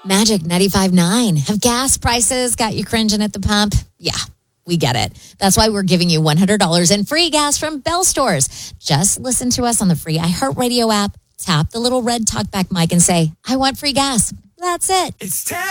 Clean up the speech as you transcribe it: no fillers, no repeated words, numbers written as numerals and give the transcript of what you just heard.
Magic 95.9. Have gas prices got you cringing at the pump? Yeah, we get it. That's why we're giving you $100 in free gas from Bell Stores. Just listen to us on the free iHeartRadio app, tap the little red talkback mic and say, I want free gas. That's it. It's time.